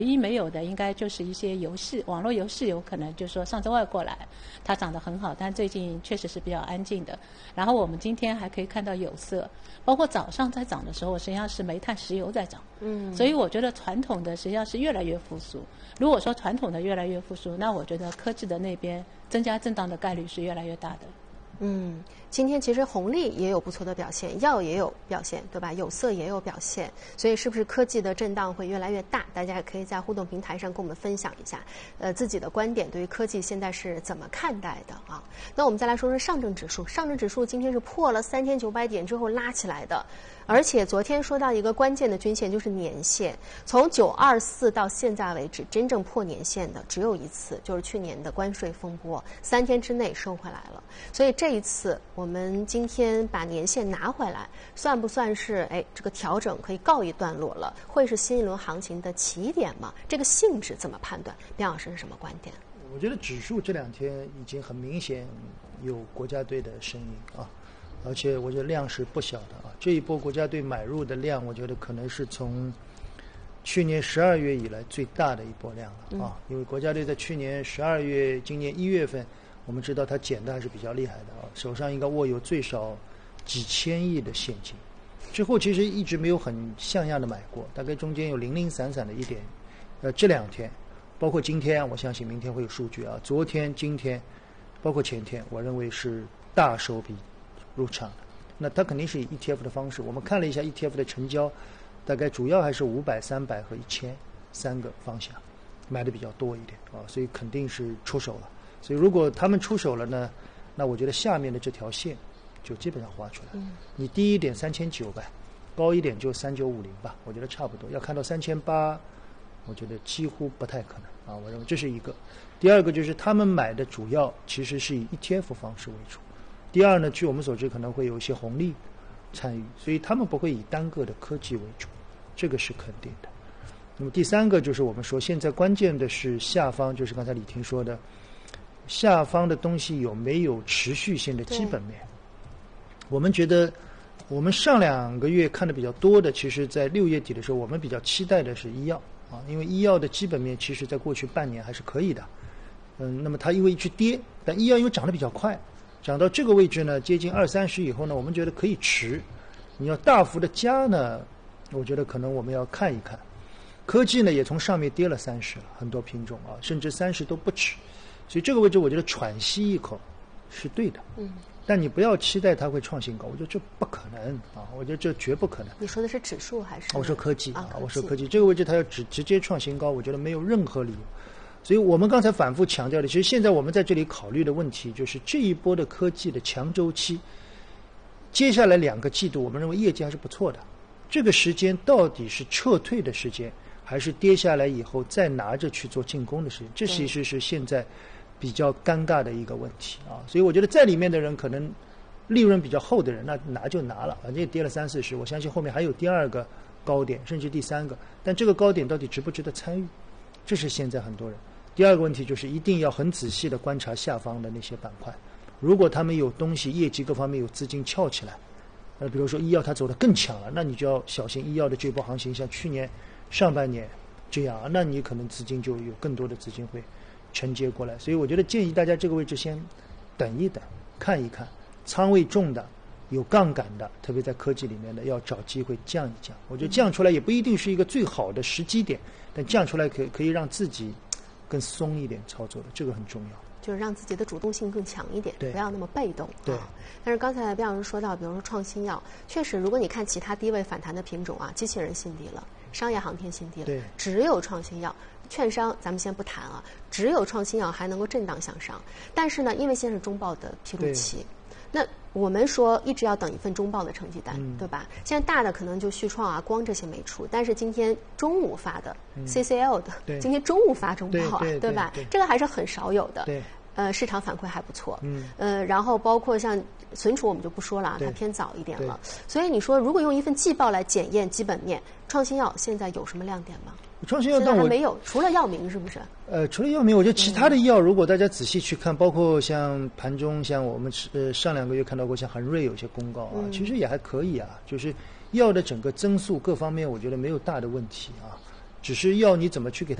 唯一没有的应该就是一些游戏，网络游戏有可能就是说上周2过来，它涨得很好，但最近确实是比较安静的。然后我们今天还可以看到有色，包括早上在涨的时候，实际上是煤炭、石油在涨。所以我觉得传统的实际上是越来越复苏。如果说传统的越来越复苏，那我觉得科技的那边增加震荡的概率是越来越大的。 今天其实红利也有不错的表现，药也有表现，对吧？有色也有表现，所以是不是科技的震荡会越来越大？大家也可以在互动平台上跟我们分享一下，自己的观点，对于科技现在是怎么看待的啊？那我们再来说说上证指数，上证指数今天是破了3900点之后拉起来的。而且昨天说到一个关键的均线，就是年线，从924到现在为止，真正破年线的只有一次，就是去年的关税风波，3天之内收回来了。所以这一次我们今天把年线拿回来，算不算是这个调整可以告一段落了？会是新一轮行情的起点吗？这个性质怎么判断？边老师是什么观点？ 我觉得指数这2天已经很明显有国家队的身影啊。而且我觉得量是不小的啊！这一波国家队买入的量，我觉得可能是从去年12月以来最大的一波量了啊！因为国家队在去年12月、今年1月份，我们知道他减的还是比较厉害的啊，手上应该握有最少几千亿的现金。之后其实一直没有很像样的买过，大概中间有零零散散的一点。这2天，包括今天，我相信明天会有数据啊。昨天、今天，包括前天，我认为是大手笔入场的，那它肯定是以 ETF 的方式。我们看了一下 ETF 的成交，大概主要还是500、300和1000，3个方向买的比较多一点啊，所以肯定是出手了。所以如果他们出手了呢，那我觉得下面的这条线就基本上画出来。你低一点3900，高一点就3950吧，我觉得差不多。要看到3800，我觉得几乎不太可能啊。我认为这是一个。第二个就是他们买的主要其实是以 ETF 方式为主。第二呢，据我们所知可能会有一些红利参与，所以他们不会以单个的科技为主，这个是肯定的。那么第三个就是我们说现在关键的是下方，就是刚才李婷说的，下方的东西有没有持续性的基本面。我们觉得我们上2个月看的比较多的，其实在6月底的时候我们比较期待的是医药啊，因为医药的基本面其实在过去半年还是可以的。那么它因为一直跌，但医药因为涨得比较快，涨到这个位置呢，接近20-30以后呢，我们觉得可以持。你要大幅的加呢，我觉得可能我们要看一看。科技呢也从上面跌了30了，很多品种啊，甚至30都不止。所以这个位置我觉得喘息一口是对的。但你不要期待它会创新高，我觉得这不可能啊！我觉得这绝不可能。 你说的是指数还是？ 我说科技啊，我说科技这个位置它要直接创新高，我觉得没有任何理由。所以我们刚才反复强调的，其实现在我们在这里考虑的问题就是这一波的科技的强周期，接下来2个季度我们认为业绩还是不错的。这个时间到底是撤退的时间，还是跌下来以后再拿着去做进攻的时间？这其实是现在比较尴尬的一个问题啊。所以我觉得在里面的人可能利润比较厚的人，那拿就拿了，反正也跌了30-40，我相信后面还有第2个高点，甚至第3个，但这个高点到底值不值得参与？这是现在很多人。第2个问题就是一定要很仔细的观察下方的那些板块，如果他们有东西业绩各方面有资金翘起来，比如说医药它走得更强了，那你就要小心医药的这波行情像去年上半年这样，那你可能资金就有更多的资金会承接过来。所以我觉得建议大家这个位置先等一等，看一看，仓位重的有杠杆的，特别在科技里面的要找机会降一降。我觉得降出来也不一定是一个最好的时机点，但降出来可以让自己更松一点操作的，这个很重要， 就是让自己的主动性更强一点，不要那么被动。 对。 但是刚才边老师说到，比如说创新药，确实，如果你看其他低位反弹的品种啊，机器人新低了，商业航天新低了， 对， 只有创新药。券商咱们先不谈啊，只有创新药还能够震荡向上。但是呢，因为现在是中报的披露期，那我们说一直要等一份中报的成绩单，对吧？现在大的可能就旭创啊、光这些没出，但是今天中午发的、CCL 的，今天中午发中报啊，对吧？这个还是很少有的。 对。 市场反馈还不错。然后包括像存储我们就不说了，它偏早一点了。所以你说，如果用一份季报来检验基本面，创新药现在有什么亮点吗？ 创新药但我没有，除了药明是不是？ 除了药明，我觉得其他的药，如果大家仔细去看，包括像盘中，像我们上2个月看到过，像恒瑞有些公告啊，其实也还可以啊。就是药的整个增速各方面，我觉得没有大的问题啊。 只是要你怎么去给它